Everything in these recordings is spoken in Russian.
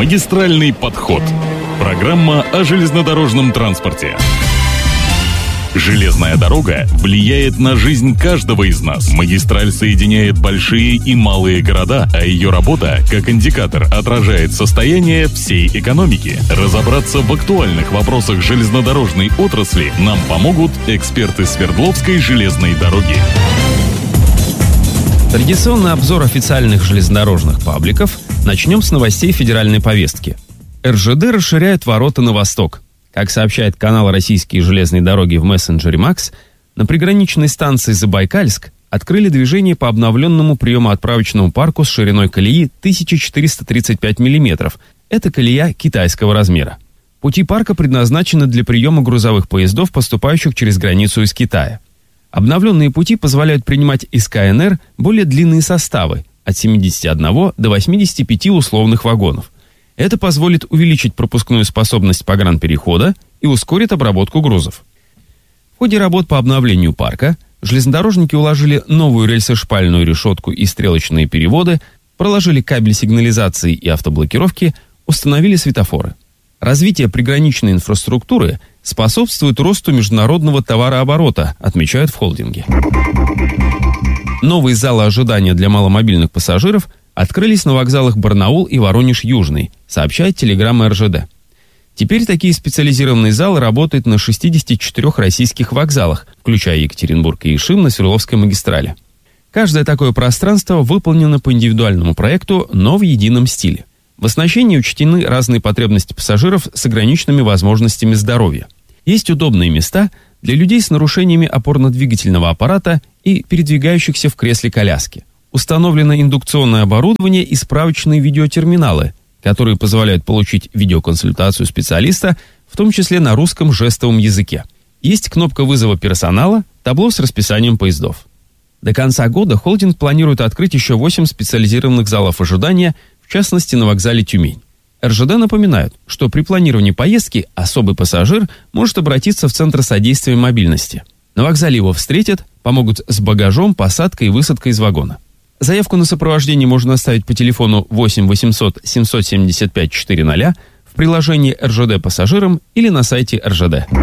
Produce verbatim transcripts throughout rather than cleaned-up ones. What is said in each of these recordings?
Магистральный подход. Программа о железнодорожном транспорте. Железная дорога влияет на жизнь каждого из нас. Магистраль соединяет большие и малые города, а ее работа, как индикатор, отражает состояние всей экономики. Разобраться в актуальных вопросах железнодорожной отрасли нам помогут эксперты Свердловской железной дороги. Традиционный обзор официальных железнодорожных пабликов. Начнем с новостей федеральной повестки. эр жэ дэ расширяет ворота на восток. Как сообщает канал «Российские железные дороги» в мессенджере Макс, на приграничной станции Забайкальск открыли движение по обновленному приемо-отправочному парку с шириной колеи тысяча четыреста тридцать пять миллиметров. Это колея китайского размера. Пути парка предназначены для приема грузовых поездов, поступающих через границу из Китая. Обновленные пути позволяют принимать из ка эн эр более длинные составы от семидесяти одного до восьмидесяти пяти условных вагонов. Это позволит увеличить пропускную способность погранперехода и ускорит обработку грузов. В ходе работ по обновлению парка железнодорожники уложили новую рельсошпальную решетку и стрелочные переводы, проложили кабель сигнализации и автоблокировки, установили светофоры. Развитие приграничной инфраструктуры способствует росту международного товарооборота, отмечают в холдинге. Новые залы ожидания для маломобильных пассажиров открылись на вокзалах Барнаул и Воронеж-Южный, сообщает телеграмма эр жэ дэ. Теперь такие специализированные залы работают на шестидесяти четырёх российских вокзалах, включая Екатеринбург и Ишим на Свердловской магистрали. Каждое такое пространство выполнено по индивидуальному проекту, но в едином стиле. В оснащении учтены разные потребности пассажиров с ограниченными возможностями здоровья. Есть удобные места для людей с нарушениями опорно-двигательного аппарата и передвигающихся в кресле коляски. Установлено индукционное оборудование и справочные видеотерминалы, которые позволяют получить видеоконсультацию специалиста, в том числе на русском жестовом языке. Есть кнопка вызова персонала, табло с расписанием поездов. До конца года холдинг планирует открыть еще восемь специализированных залов ожидания, в частности на вокзале Тюмень. эр жэ дэ напоминают, что при планировании поездки особый пассажир может обратиться в Центр содействия мобильности. На вокзале его встретят, помогут с багажом, посадкой и высадкой из вагона. Заявку на сопровождение можно оставить по телефону восемь восемьсот семьсот семьдесят пять четыреста в приложении эр жэ дэ пассажирам или на сайте эр жэ дэ.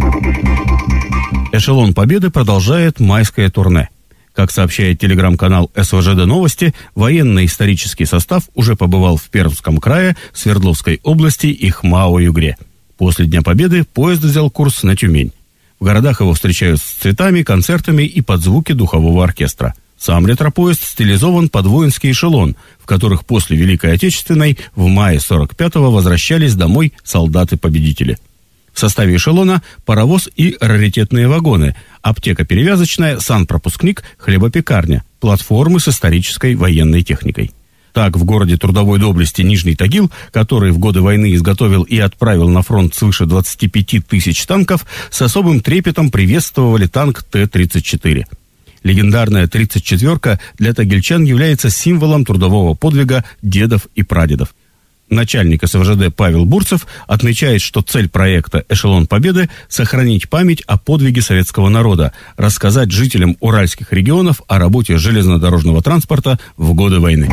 Эшелон Победы продолжает майское турне. Как сообщает телеграм-канал эс вэ жэ дэ Новости, военно-исторический состав уже побывал в Пермском крае, Свердловской области и Хмао-Югре. После Дня Победы поезд взял курс на Тюмень. В городах его встречают с цветами, концертами и под звуки духового оркестра. Сам ретропоезд стилизован под воинский эшелон, в которых после Великой Отечественной в мае сорок пятого возвращались домой солдаты-победители. В составе эшелона паровоз и раритетные вагоны, аптека перевязочная, санпропускник, хлебопекарня, платформы с исторической военной техникой. Так, в городе трудовой доблести Нижний Тагил, который в годы войны изготовил и отправил на фронт свыше двадцати пяти тысяч танков, с особым трепетом приветствовали танк Т тридцать четыре. Легендарная тридцать четвёрка для тагильчан является символом трудового подвига дедов и прадедов. Начальник эс вэ жэ дэ Павел Бурцев отмечает, что цель проекта «Эшелон Победы» – сохранить память о подвиге советского народа, рассказать жителям уральских регионов о работе железнодорожного транспорта в годы войны.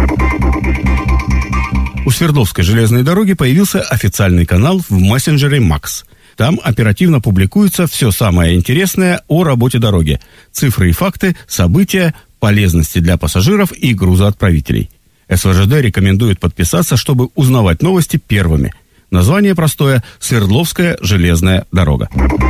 У Свердловской железной дороги появился официальный канал в мессенджере Макс. Там оперативно публикуется все самое интересное о работе дороги, цифры и факты, события, полезности для пассажиров и грузоотправителей. эс вэ жэ дэ рекомендует подписаться, чтобы узнавать новости первыми. Название простое – Свердловская железная дорога.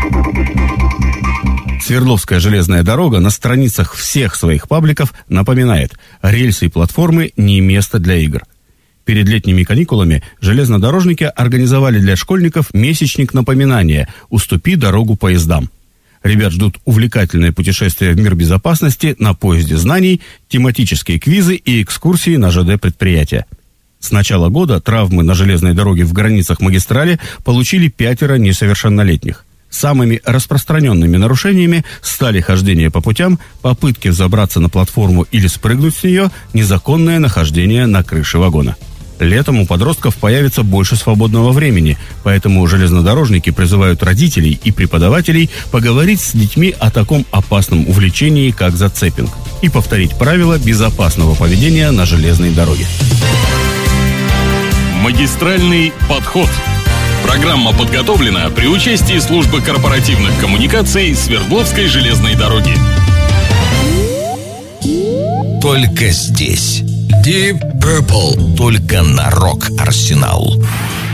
Свердловская железная дорога на страницах всех своих пабликов напоминает: рельсы и платформы не место для игр. Перед летними каникулами железнодорожники организовали для школьников месячник напоминания «Уступи дорогу поездам». Ребят ждут увлекательное путешествие в мир безопасности на поезде знаний, тематические квизы и экскурсии на жэ дэ-предприятия. С начала года травмы на железной дороге в границах магистрали получили пятеро несовершеннолетних. Самыми распространенными нарушениями стали хождение по путям, попытки взобраться на платформу или спрыгнуть с нее, незаконное нахождение на крыше вагона. Летом у подростков появится больше свободного времени, поэтому железнодорожники призывают родителей и преподавателей поговорить с детьми о таком опасном увлечении, как зацепинг, и повторить правила безопасного поведения на железной дороге. Магистральный подход. Программа подготовлена при участии службы корпоративных коммуникаций Свердловской железной дороги. Только здесь Deep Purple, только на Рок Арсенал.